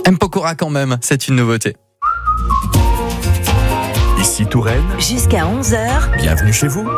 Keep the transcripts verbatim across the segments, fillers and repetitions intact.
M. Pokora quand même, c'est une nouveauté. Ici Touraine. Jusqu'à onze heures. Bienvenue chez vous.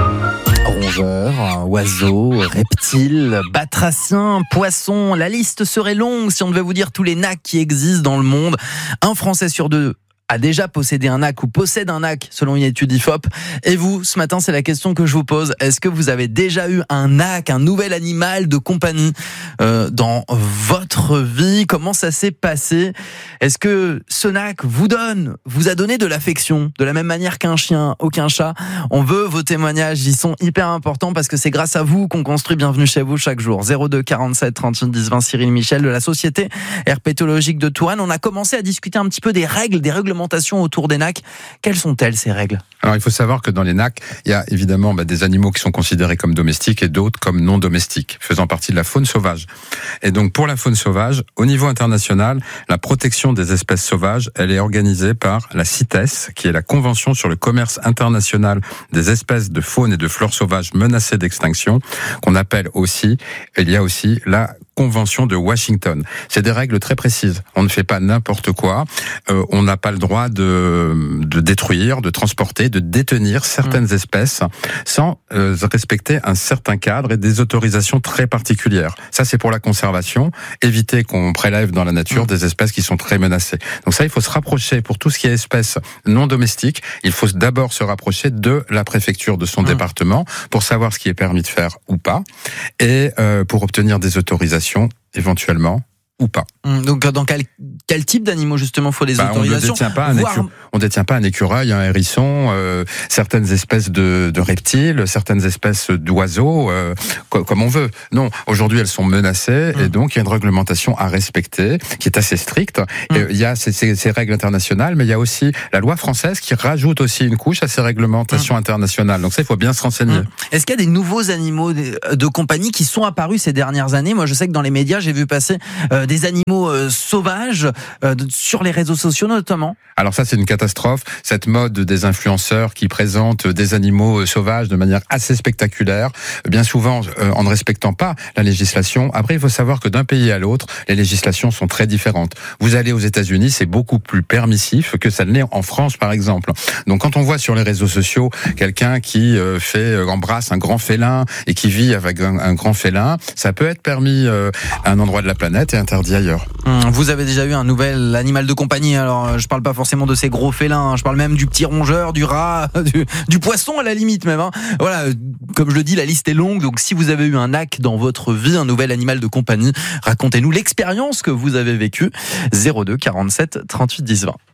Rongeurs, oiseaux, reptiles, batraciens, poissons, la liste serait longue si on devait vous dire tous les nacs qui existent dans le monde. Un Français sur deux a déjà possédé un nac ou possède un nac selon une étude I F O P. Et vous, ce matin, c'est la question que je vous pose. Est-ce que vous avez déjà eu un nac, un nouvel animal de compagnie euh, dans votre vie? Comment ça s'est passé? Est-ce que ce nac vous donne, vous a donné de l'affection de la même manière qu'un chien ou qu'un chat? On veut vos témoignages, ils sont hyper importants parce que c'est grâce à vous qu'on construit Bienvenue chez vous chaque jour. zéro deux quarante-sept trente-huit dix vingt, Cyril Michel de la Société herpétologique de Touraine. On a commencé à discuter un petit peu des règles, des règlementations autour des nacs. Quelles sont-elles, ces règles? Alors, il faut savoir que dans les nacs, il y a évidemment bah, des animaux qui sont considérés comme domestiques et d'autres comme non domestiques, faisant partie de la faune sauvage. Et donc, pour la faune sauvage, au niveau international, la protection des espèces sauvages, elle est organisée par la CITES, qui est la Convention sur le commerce international des espèces de faune et de flore sauvages menacées d'extinction, qu'on appelle aussi, il y a aussi la Convention de Washington. C'est des règles très précises. On ne fait pas n'importe quoi. Euh, on n'a pas le droit de, de détruire, de transporter, de détenir certaines mmh. espèces sans euh, respecter un certain cadre et des autorisations très particulières. Ça, c'est pour la conservation. Éviter qu'on prélève dans la nature mmh. des espèces qui sont très menacées. Donc ça, il faut se rapprocher pour tout ce qui est espèces non domestiques. Il faut d'abord se rapprocher de la préfecture de son mmh. département pour savoir ce qui est permis de faire ou pas et euh, pour obtenir des autorisations éventuellement ou pas. Donc dans quel, quel type d'animaux justement faut des bah, autorisations? On ne détient pas un, Voir... écu... on détient pas un écureuil, un hérisson, euh, certaines espèces de, de reptiles, certaines espèces d'oiseaux, euh, comme on veut. Non, aujourd'hui elles sont menacées mmh. et donc il y a une réglementation à respecter qui est assez stricte. Mmh. Et il y a ces, ces, ces règles internationales, mais il y a aussi la loi française qui rajoute aussi une couche à ces réglementations mmh. internationales. Donc ça, il faut bien se renseigner. Mmh. Est-ce qu'il y a des nouveaux animaux de, de compagnie qui sont apparus ces dernières années? Moi, je sais que dans les médias, j'ai vu passer euh, des animaux euh, sauvages euh, sur les réseaux sociaux notamment. Alors ça, c'est une catastrophe. Cette mode des influenceurs qui présentent des animaux sauvages de manière assez spectaculaire, bien souvent euh, en ne respectant pas la législation. Après, il faut savoir que d'un pays à l'autre, les législations sont très différentes. Vous allez aux États-Unis, c'est beaucoup plus permissif que ça ne l'est en France, par exemple. Donc quand on voit sur les réseaux sociaux quelqu'un qui euh, fait euh, embrasse un grand félin et qui vit avec un, un grand félin, ça peut être permis euh, à un endroit de la planète et interdit ailleurs. Vous avez déjà eu un nouvel animal de compagnie? Alors, je parle pas forcément de ces gros félins, hein. Je parle même du petit rongeur, du rat, du, du poisson à la limite même. Hein. Voilà, comme je le dis, la liste est longue. Donc, si vous avez eu un nac dans votre vie, un nouvel animal de compagnie, racontez-nous l'expérience que vous avez vécue. zéro deux quarante-sept trente-huit dix vingt.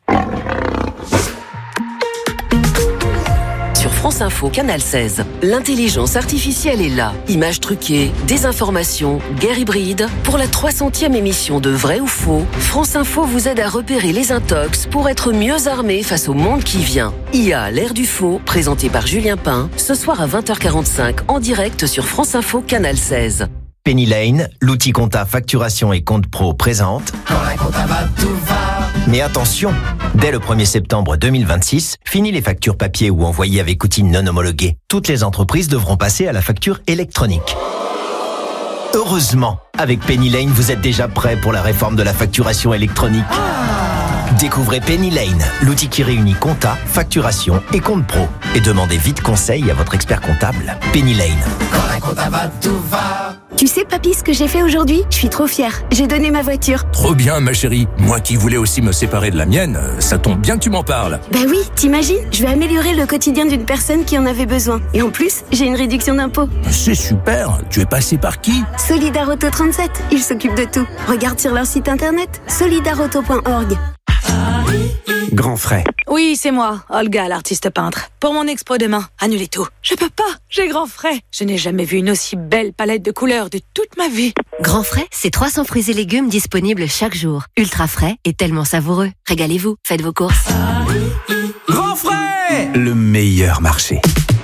Sur France Info, Canal seize, l'intelligence artificielle est là. Images truquées, désinformation, guerre hybride. Pour la trois centième émission de Vrai ou Faux, France Info vous aide à repérer les intox pour être mieux armé face au monde qui vient. I A, l'ère du faux, présenté par Julien Pain, ce soir à vingt heures quarante-cinq, en direct sur France Info, Canal seize. Penny Lane, l'outil compta facturation et compte pro présente. Quand la compta va, tout va. Mais attention, dès le premier septembre deux mille vingt-six, fini les factures papier ou envoyées avec outils non homologués. Toutes les entreprises devront passer à la facture électronique. Heureusement, avec Penny Lane, vous êtes déjà prêt pour la réforme de la facturation électronique. Découvrez Penny Lane, l'outil qui réunit compta, facturation et compte pro. Et demandez vite conseil à votre expert comptable. Penny Lane. Quand la compta va, tout va. Tu sais, papy, ce que j'ai fait aujourd'hui? Je suis trop fière. J'ai donné ma voiture. Trop bien, ma chérie. Moi qui voulais aussi me séparer de la mienne, ça tombe bien que tu m'en parles. Bah oui, t'imagines? Je vais améliorer le quotidien d'une personne qui en avait besoin. Et en plus, j'ai une réduction d'impôt. C'est super. Tu es passé par qui? Solidarauto trente-sept. Ils s'occupent de tout. Regarde sur leur site internet, solidarauto point org. Grand frais. Oui, c'est moi, Olga, l'artiste peintre. Pour mon expo demain, annulez tout. Je peux pas, j'ai grand frais. Je n'ai jamais vu une aussi belle palette de couleurs de toute ma vie. Grand frais, c'est trois cents fruits et légumes disponibles chaque jour. Ultra frais et tellement savoureux. Régalez-vous, faites vos courses. Grand frais, le meilleur marché.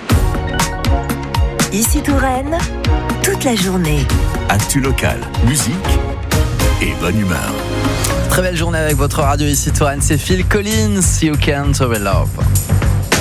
Ici Touraine, toute la journée. Actu local, musique et bonne humeur. Très belle journée avec votre radio ici Touraine, c'est Phil Collins, You Can't Love.